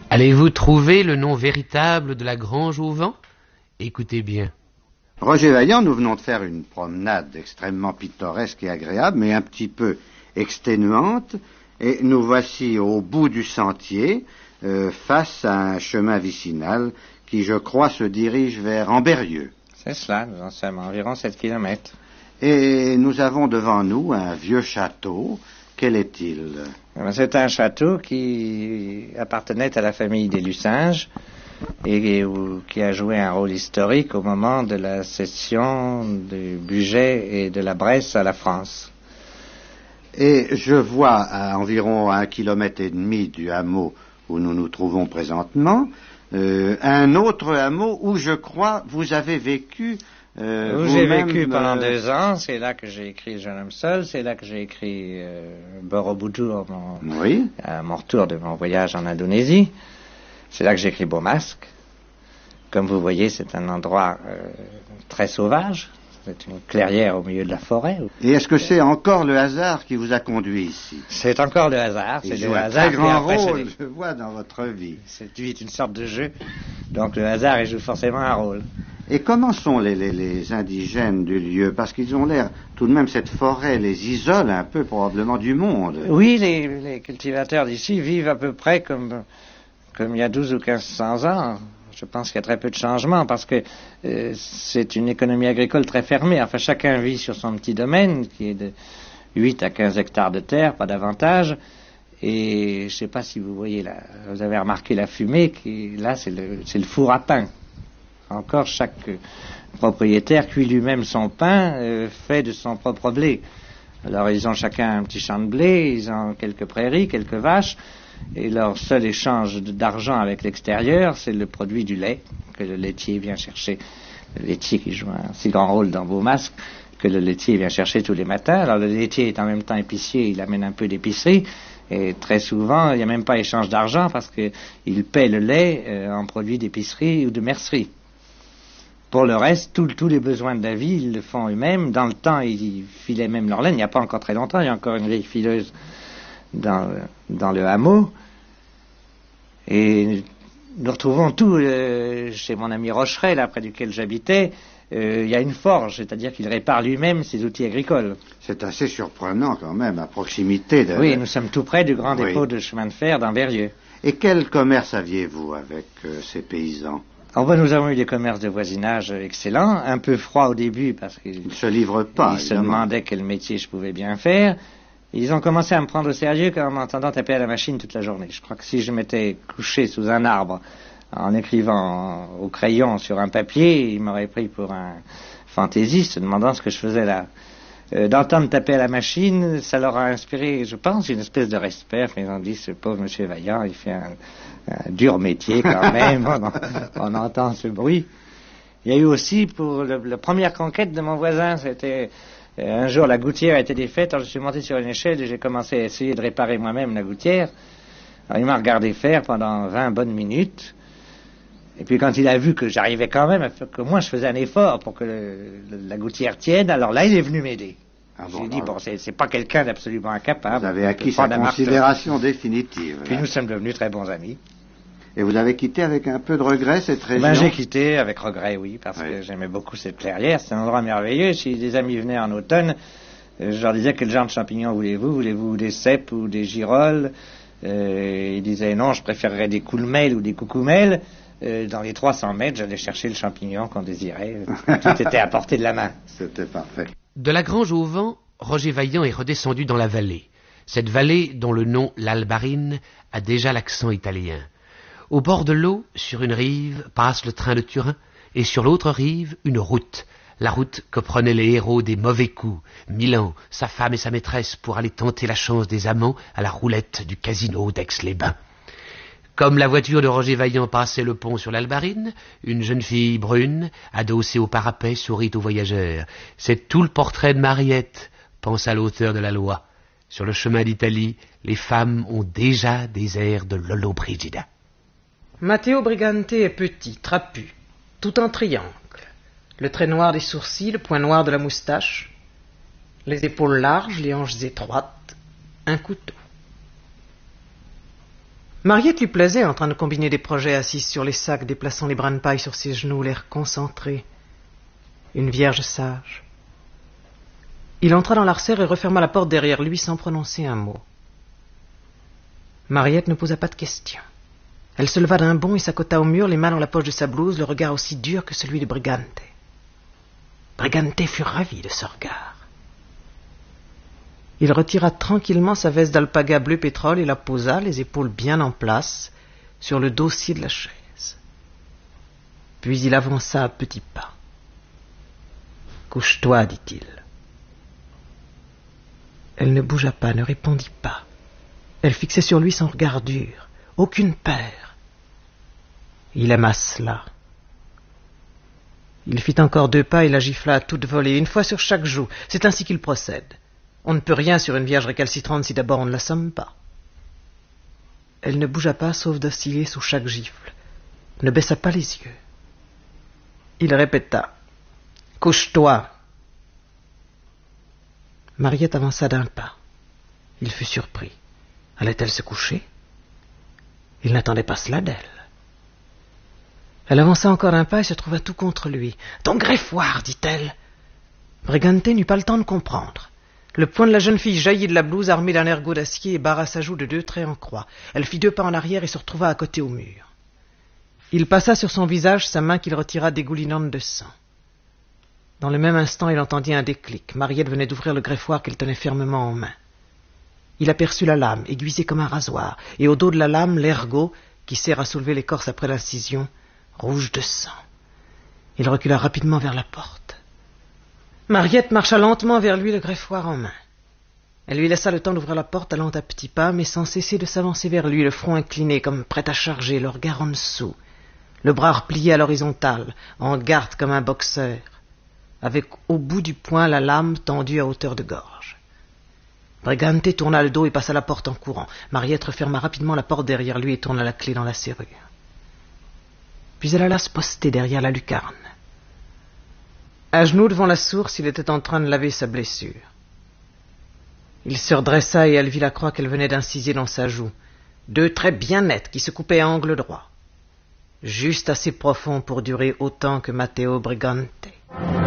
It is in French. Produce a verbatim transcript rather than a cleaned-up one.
Allez-vous trouver le nom véritable de la Grange au Vent? Écoutez bien. Roger Vaillant, nous venons de faire une promenade extrêmement pittoresque et agréable, mais un petit peu exténuante, et nous voici au bout du sentier, euh, face à un chemin vicinal qui, je crois, se dirige vers Ambérieu. C'est cela, nous en sommes à environ sept kilomètres. Et nous avons devant nous un vieux château. Quel est-il? C'est un château qui appartenait à la famille des Lucinges et qui a joué un rôle historique au moment de la cession du Bugey et de la Bresse à la France. Et je vois à environ un kilomètre et demi du hameau où nous nous trouvons présentement, euh, un autre hameau où je crois vous avez vécu. Euh, où j'ai vécu pendant euh... deux ans, c'est là que j'ai écrit Jeune homme seul, c'est là que j'ai écrit euh, Borobudur, mon, oui. à mon retour de mon voyage en Indonésie. C'est là que j'ai écrit Beau Masque. Comme vous voyez, c'est un endroit euh, très sauvage. C'est une clairière au milieu de la forêt. Et est-ce que c'est encore le hasard qui vous a conduit ici? C'est encore le hasard. C'est le un hasard très grand rôle, rôle, je vois, dans votre vie. C'est une sorte de jeu. Donc le hasard, il joue forcément un rôle. Et comment sont les, les, les indigènes du lieu? Parce qu'ils ont l'air, tout de même, cette forêt les isole un peu probablement du monde. Oui, les, les cultivateurs d'ici vivent à peu près comme, comme il y a douze ou quinze cents ans. Je pense qu'il y a très peu de changements parce que euh, c'est une économie agricole très fermée. Enfin, chacun vit sur son petit domaine qui est de huit à quinze hectares de terre, pas davantage. Et je ne sais pas si vous voyez là, vous avez remarqué la fumée qui, là, c'est le, c'est le four à pain. Encore, chaque euh, propriétaire cuit lui-même son pain, euh, fait de son propre blé. Alors, ils ont chacun un petit champ de blé, ils ont quelques prairies, quelques vaches, et leur seul échange d'argent avec l'extérieur, c'est le produit du lait que le laitier vient chercher. Le laitier qui joue un si grand rôle dans Beau Masque, que le laitier vient chercher tous les matins. Alors, le laitier est en même temps épicier, il amène un peu d'épicerie. Et très souvent, il n'y a même pas échange d'argent parce qu'il paie le lait euh, en produits d'épicerie ou de mercerie. Pour le reste, tous tous les besoins de la vie, ils le font eux-mêmes. Dans le temps, ils filaient même leur laine. Il n'y a pas encore très longtemps, il y a encore une vieille fileuse dans, dans le hameau. Et nous retrouvons tout euh, chez mon ami Rocheret, là, près duquel j'habitais. Euh, il y a une forge, c'est-à-dire qu'il répare lui-même ses outils agricoles. C'est assez surprenant quand même, à proximité de... Oui, nous sommes tout près du grand oui. dépôt de chemin de fer d'Ambérieu. Et quel commerce aviez-vous avec euh, ces paysans? En bas, nous avons eu des commerces de voisinage excellents, un peu froids au début parce qu'ils ne se livrent pas. Ils se demandaient quel métier je pouvais bien faire. Ils ont commencé à me prendre au sérieux en m'entendant taper à la machine toute la journée. Je crois que si je m'étais couché sous un arbre en écrivant au crayon sur un papier, ils m'auraient pris pour un fantaisiste, se demandant ce que je faisais là. Euh, d'entendre taper à la machine, ça leur a inspiré, je pense, une espèce de respect. Enfin, ils ont dit, ce pauvre monsieur Vaillant, il fait un, un dur métier quand même, on, on entend ce bruit. Il y a eu aussi, pour le, la première conquête de mon voisin, c'était euh, un jour la gouttière a été défaite, alors je suis monté sur une échelle et j'ai commencé à essayer de réparer moi-même la gouttière. Alors il m'a regardé faire pendant vingt bonnes minutes. Et puis quand il a vu que j'arrivais quand même, à faire, que moi je faisais un effort pour que le, le, la gouttière tienne, alors là il est venu m'aider. Ah bon, j'ai dit, bon, c'est, c'est pas quelqu'un d'absolument incapable. Vous avez acquis sa considération définitive. Puis là. Nous sommes devenus très bons amis. Et vous avez quitté avec un peu de regret cette région? Ben, j'ai quitté avec regret, oui, parce oui. que j'aimais beaucoup cette clairière. C'est un endroit merveilleux. Si des amis venaient en automne, euh, je leur disais, quel genre de champignons voulez-vous? Voulez-vous des cèpes ou des girolles? euh, Ils disaient, non, je préférerais des coulmelles ou des coucoumelles. Euh, dans les trois cents mètres, j'allais chercher le champignon qu'on désirait. Tout était à portée de la main. C'était parfait. De la Grange au Vent, Roger Vaillant est redescendu dans la vallée. Cette vallée, dont le nom, l'Albarine, a déjà l'accent italien. Au bord de l'eau, sur une rive, passe le train de Turin, et sur l'autre rive, une route. La route que prenaient les héros des mauvais coups, Milan, sa femme et sa maîtresse, pour aller tenter la chance des amants à la roulette du casino d'Aix-les-Bains. Comme la voiture de Roger Vaillant passait le pont sur l'Albarine, une jeune fille brune, adossée au parapet, sourit aux voyageurs. C'est tout le portrait de Mariette, pensa l'auteur de la loi. Sur le chemin d'Italie, les femmes ont déjà des airs de Lollobrigida. Matteo Brigante est petit, trapu, tout en triangle. Le trait noir des sourcils, le point noir de la moustache, les épaules larges, les hanches étroites, un couteau. Mariette lui plaisait en train de combiner des projets assise sur les sacs, déplaçant les brins de paille sur ses genoux, l'air concentré. Une vierge sage. Il entra dans l'arcère et referma la porte derrière lui sans prononcer un mot. Mariette ne posa pas de questions. Elle se leva d'un bond et s'accota au mur, les mains dans la poche de sa blouse, le regard aussi dur que celui de Brigante. Brigante fut ravi de ce regard. Il retira tranquillement sa veste d'alpaga bleu pétrole et la posa, les épaules bien en place, sur le dossier de la chaise. Puis il avança à petits pas. « Couche-toi, dit-il. » Elle ne bougea pas, ne répondit pas. Elle fixait sur lui son regard dur, aucune peur. Il aima cela. Il fit encore deux pas et la gifla à toute volée, une fois sur chaque joue. C'est ainsi qu'il procède. On ne peut rien sur une vierge récalcitrante si d'abord on ne l'assomme pas. Elle ne bougea pas, sauf d'osciller sous chaque gifle, ne baissa pas les yeux. Il répéta « Couche-toi !» Mariette avança d'un pas. Il fut surpris. Allait-elle se coucher? Il n'attendait pas cela d'elle. Elle avança encore un pas et se trouva tout contre lui. « Ton greffoir !» dit-elle. Brigante n'eut pas le temps de comprendre. Le poing de la jeune fille jaillit de la blouse armée d'un ergot d'acier et barra sa joue de deux traits en croix. Elle fit deux pas en arrière et se retrouva à côté au mur. Il passa sur son visage sa main qu'il retira dégoulinante de sang. Dans le même instant, il entendit un déclic. Mariette venait d'ouvrir le greffoir qu'elle tenait fermement en main. Il aperçut la lame, aiguisée comme un rasoir, et au dos de la lame, l'ergot, qui sert à soulever l'écorce après l'incision, rouge de sang. Il recula rapidement vers la porte. Mariette marcha lentement vers lui, le greffoir en main. Elle lui laissa le temps d'ouvrir la porte, allant à petits pas, mais sans cesser de s'avancer vers lui, le front incliné, comme prêt à charger, le regard en dessous, le bras replié à l'horizontale, en garde comme un boxeur, avec au bout du poing la lame tendue à hauteur de gorge. Brigante tourna le dos et passa la porte en courant. Mariette referma rapidement la porte derrière lui et tourna la clé dans la serrure. Puis elle alla se poster derrière la lucarne. À genoux devant la source, il était en train de laver sa blessure. Il se redressa et elle vit la croix qu'elle venait d'inciser dans sa joue. Deux traits bien nets qui se coupaient à angle droit. Juste assez profond pour durer autant que Matteo Brigante.